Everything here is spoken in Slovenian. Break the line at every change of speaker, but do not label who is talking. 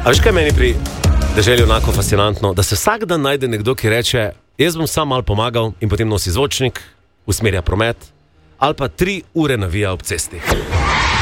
A veš, kaj meni pri deželi onako fascinantno, da se vsak dan najde nekdo, ki reče, jaz bom sam malo pomagal in potem nosi zvočnik, usmerja promet ali pa 3 ure navija ob cesti.